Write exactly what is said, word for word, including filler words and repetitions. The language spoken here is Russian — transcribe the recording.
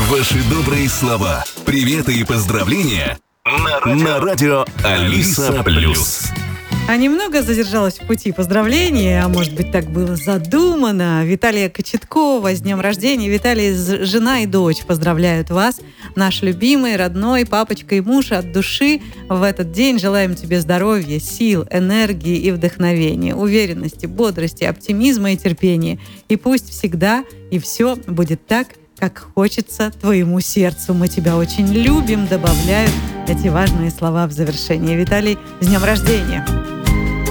Ваши добрые слова, приветы и поздравления на радио, на радио Алиса Плюс. А немного задержалась в пути поздравления, а может быть, так было задумано. Виталия Кочеткова с днем рождения. Виталий, жена и дочь поздравляют вас. Наш любимый, родной папочка и муж от души. В этот день желаем тебе здоровья, сил, энергии и вдохновения, уверенности, бодрости, оптимизма и терпения. И пусть всегда и все будет так, как хочется твоему сердцу. Мы тебя очень любим, добавляют эти важные слова в завершение. Виталий, с днем рождения!